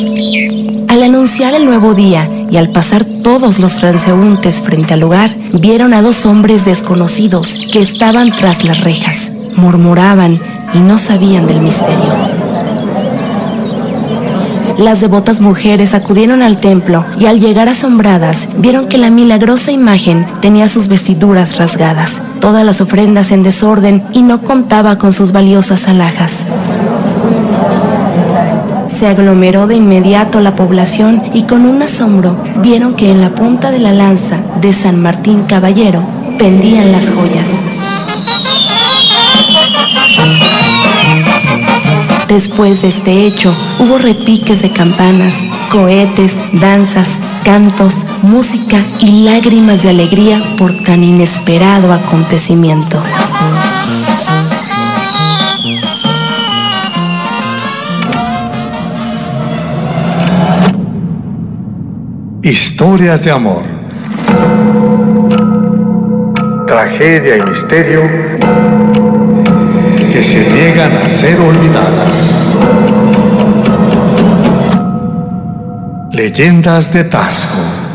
Al anunciar el nuevo día y al pasar todos los transeúntes frente al lugar, vieron a dos hombres desconocidos que estaban tras las rejas. Murmuraban y no sabían del misterio. Las devotas mujeres acudieron al templo y al llegar asombradas, vieron que la milagrosa imagen tenía sus vestiduras rasgadas, todas las ofrendas en desorden y no contaba con sus valiosas alhajas. Se aglomeró de inmediato la población y con un asombro vieron que en la punta de la lanza de San Martín Caballero pendían las joyas. Después de este hecho, hubo repiques de campanas, cohetes, danzas, cantos, música y lágrimas de alegría por tan inesperado acontecimiento. Historias de amor, tragedia y misterio que se niegan a ser olvidadas. Leyendas de Taxco.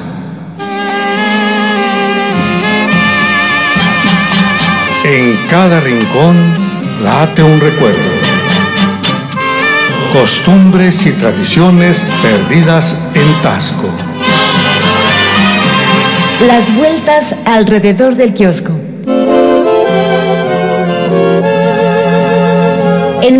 En cada rincón late un recuerdo. Costumbres y tradiciones perdidas en Taxco. Las vueltas alrededor del kiosco. En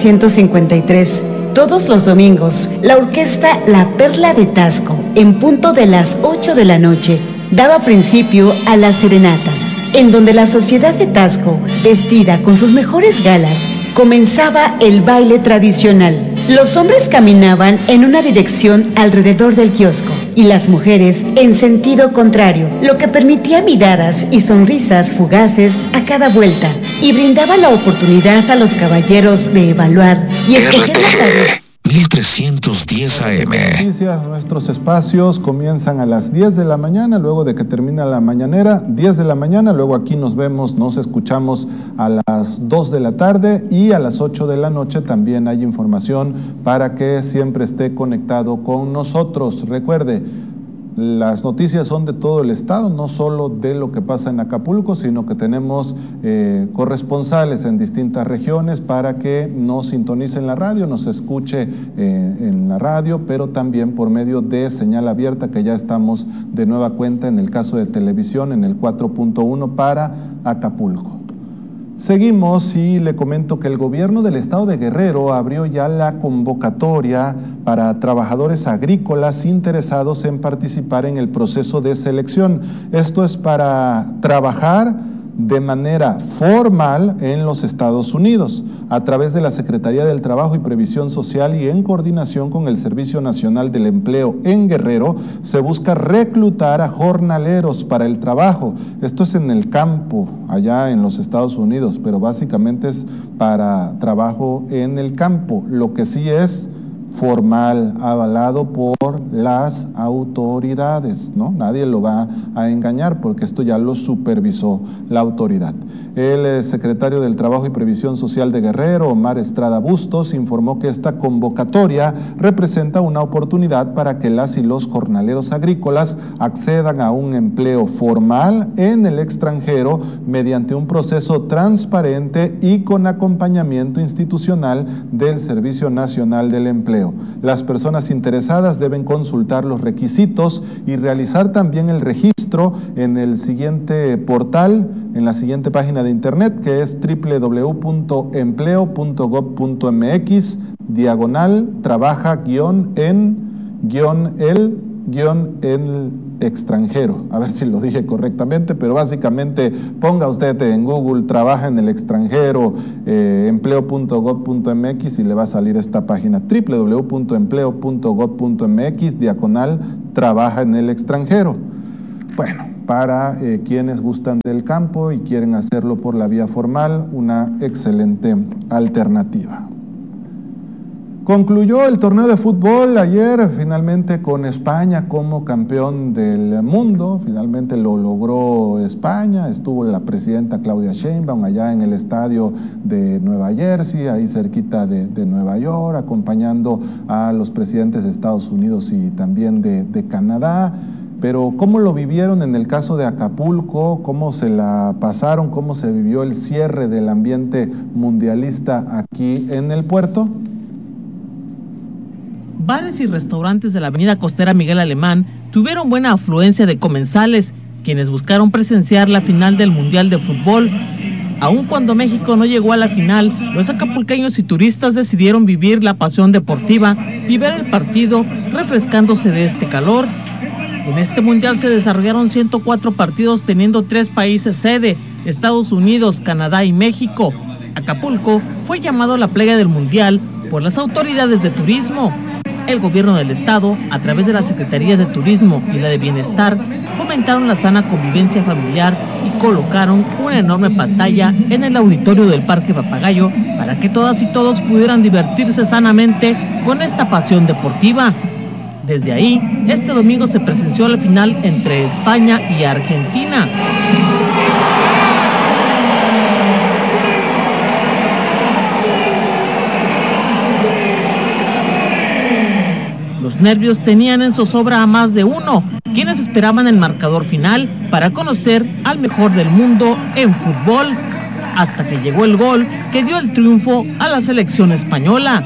1953, todos los domingos, la orquesta La Perla de Taxco, en punto de las 8 de la noche, daba principio a las serenatas, en donde la sociedad de Taxco, vestida con sus mejores galas, comenzaba el baile tradicional. Los hombres caminaban en una dirección alrededor del kiosco y las mujeres en sentido contrario, lo que permitía miradas y sonrisas fugaces a cada vuelta y brindaba la oportunidad a los caballeros de evaluar y escoger la tarea. 1310 AM. Noticias, nuestros espacios comienzan a las 10 de la mañana, luego de que termina la mañanera, 10 de la mañana, luego aquí nos vemos, nos escuchamos a las 2 de la tarde y a las 8 de la noche también hay información para que siempre esté conectado con nosotros. Recuerde, las noticias son de todo el estado, no solo de lo que pasa en Acapulco, sino que tenemos corresponsales en distintas regiones para que nos sintonicen la radio, nos escuche en la radio, pero también por medio de señal abierta, que ya estamos de nueva cuenta en el caso de televisión, en el 4.1 para Acapulco. Seguimos y le comento que el gobierno del estado de Guerrero abrió ya la convocatoria para trabajadores agrícolas interesados en participar en el proceso de selección. Esto es para trabajar de manera formal en los Estados Unidos, a través de la Secretaría del Trabajo y Previsión Social y en coordinación con el Servicio Nacional del Empleo en Guerrero, se busca reclutar a jornaleros para el trabajo. Esto es en el campo, allá en los Estados Unidos, pero básicamente es para trabajo en el campo, lo que sí es formal, avalado por las autoridades, ¿no? Nadie lo va a engañar porque esto ya lo supervisó la autoridad. El secretario del Trabajo y Previsión Social de Guerrero, Omar Estrada Bustos, informó que esta convocatoria representa una oportunidad para que las y los jornaleros agrícolas accedan a un empleo formal en el extranjero mediante un proceso transparente y con acompañamiento institucional del Servicio Nacional del Empleo. Las personas interesadas deben consultar los requisitos y realizar también el registro en el siguiente portal, en la siguiente página de internet, que es www.empleo.gov.mx/trabaja-en-el extranjero. A ver si lo dije correctamente, pero básicamente ponga usted en Google trabaja en el extranjero, empleo.gov.mx y le va a salir esta página, www.empleo.gov.mx/trabaja en el extranjero. Bueno, para quienes gustan del campo y quieren hacerlo por la vía formal, una excelente alternativa. Concluyó el torneo de fútbol ayer finalmente con España como campeón del mundo. Finalmente lo logró España. Estuvo la presidenta Claudia Sheinbaum allá en el estadio de Nueva Jersey, ahí cerquita de Nueva York, acompañando a los presidentes de Estados Unidos y también de Canadá. Pero ¿cómo lo vivieron en el caso de Acapulco? ¿Cómo se la pasaron? ¿Cómo se vivió el cierre del ambiente mundialista aquí en el puerto? Bares y restaurantes de la avenida costera Miguel Alemán tuvieron buena afluencia de comensales, quienes buscaron presenciar la final del Mundial de Fútbol. Aun cuando México no llegó a la final, los acapulqueños y turistas decidieron vivir la pasión deportiva y ver el partido refrescándose de este calor. En este Mundial se desarrollaron 104 partidos, teniendo 3 países sede: Estados Unidos, Canadá y México. Acapulco fue llamado la playa del Mundial por las autoridades de turismo. El gobierno del estado, a través de las secretarías de turismo y la de bienestar, fomentaron la sana convivencia familiar y colocaron una enorme pantalla en el auditorio del Parque Papagayo para que todas y todos pudieran divertirse sanamente con esta pasión deportiva. Desde ahí, este domingo se presenció la final entre España y Argentina. Los nervios tenían en zozobra a más de uno, quienes esperaban el marcador final para conocer al mejor del mundo en fútbol, hasta que llegó el gol que dio el triunfo a la selección española.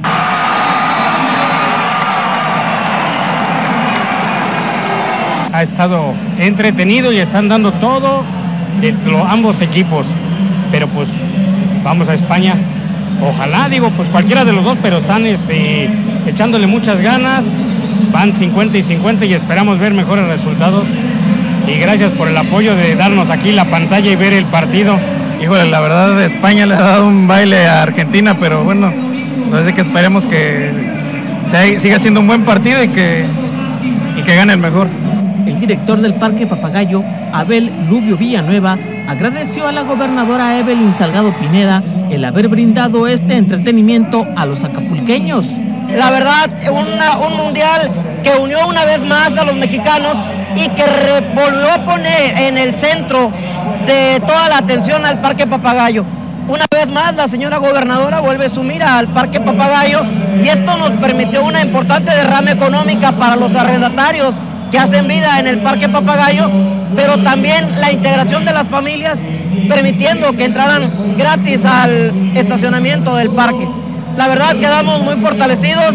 Ha estado entretenido y están dando todo ambos equipos, pero pues vamos a España. Ojalá, pues cualquiera de los dos, pero están echándole muchas ganas, van 50 y 50 y esperamos ver mejores resultados. Y gracias por el apoyo de darnos aquí la pantalla y ver el partido. Híjole, la verdad España le ha dado un baile a Argentina, pero bueno, así que esperemos que siga siendo un buen partido y que gane el mejor. El director del Parque Papagayo, Abel Lubio Villanueva, agradeció a la gobernadora Evelyn Salgado Pineda el haber brindado este entretenimiento a los acapulqueños. La verdad, un mundial que unió una vez más a los mexicanos y que volvió a poner en el centro de toda la atención al Parque Papagayo. Una vez más, la señora gobernadora vuelve su mira al Parque Papagayo y esto nos permitió una importante derrama económica para los arrendatarios que hacen vida en el Parque Papagayo, pero también la integración de las familias, permitiendo que entraran gratis al estacionamiento del parque. La verdad, quedamos muy fortalecidos,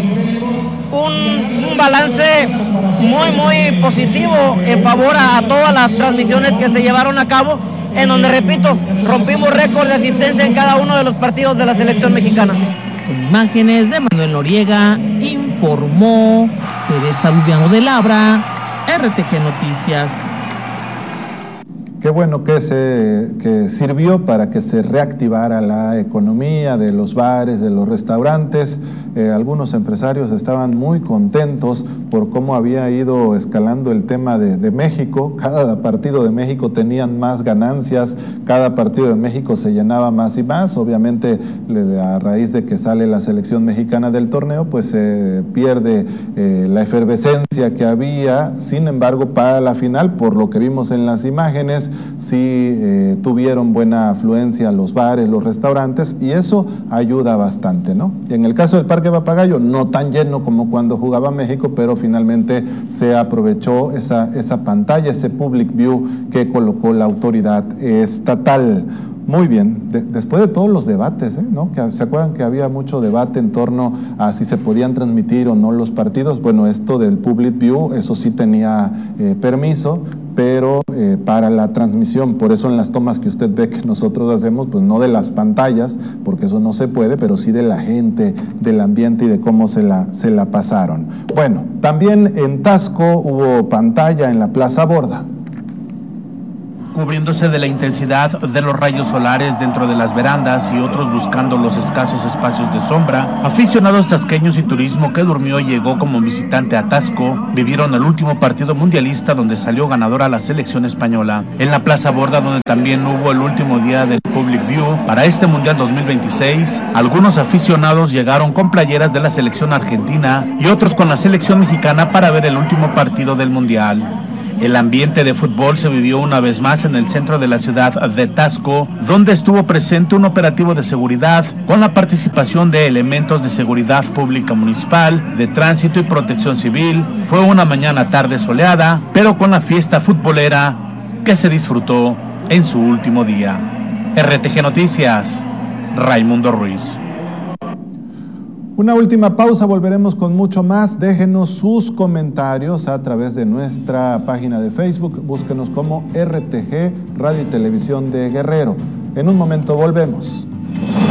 un balance muy positivo en favor a todas las transmisiones que se llevaron a cabo, en donde, repito, rompimos récord de asistencia en cada uno de los partidos de la selección mexicana. Con imágenes de Manuel Noriega, informó Teresa Lubiano de Labra, RTG Noticias. Qué bueno que sirvió para que se reactivara la economía de los bares, de los restaurantes. Algunos empresarios estaban muy contentos por cómo había ido escalando el tema de México. Cada partido de México tenían más ganancias, cada partido de México se llenaba más y más. Obviamente, a raíz de que sale la selección mexicana del torneo, pues se pierde la efervescencia que había. Sin embargo, para la final, por lo que vimos en las imágenes, sí tuvieron buena afluencia los bares, los restaurantes, y eso ayuda bastante, ¿no? Y en el caso del Parque Papagayo, no tan lleno como cuando jugaba México, pero finalmente se aprovechó esa pantalla, ese public view que colocó la autoridad estatal. Muy bien, después de todos los debates, ¿no? ¿Se acuerdan que había mucho debate en torno a si se podían transmitir o no los partidos? Bueno, esto del Public View, eso sí tenía permiso, pero para la transmisión, por eso en las tomas que usted ve que nosotros hacemos, pues no de las pantallas, porque eso no se puede, pero sí de la gente, del ambiente y de cómo se la pasaron. Bueno, también en Taxco hubo pantalla en la Plaza Borda. cubriéndose de la intensidad de los rayos solares dentro de las verandas y otros buscando los escasos espacios de sombra, aficionados tasqueños y turismo que durmió y llegó como visitante a Tasco, vivieron el último partido mundialista donde salió ganadora la selección española. En la Plaza Borda, donde también hubo el último día del Public View para este Mundial 2026, algunos aficionados llegaron con playeras de la selección argentina y otros con la selección mexicana para ver el último partido del Mundial. El ambiente de fútbol se vivió una vez más en el centro de la ciudad de Tasco, donde estuvo presente un operativo de seguridad con la participación de elementos de seguridad pública municipal, de tránsito y protección civil. Fue una mañana tarde soleada, pero con la fiesta futbolera que se disfrutó en su último día. RTG Noticias, Raimundo Ruiz. Una última pausa, volveremos con mucho más. Déjenos sus comentarios a través de nuestra página de Facebook. Búsquenos como RTG, Radio y Televisión de Guerrero. En un momento volvemos.